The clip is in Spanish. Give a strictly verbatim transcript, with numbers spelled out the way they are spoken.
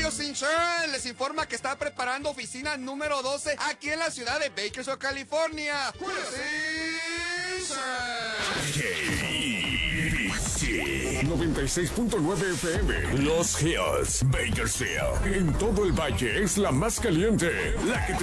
Quilios Insurance les informa que está preparando oficina número doce aquí en la ciudad de Bakersfield, California. noventa y seis punto nueve F M. Los Hills, Bakersfield. En todo el valle es la más caliente. La que te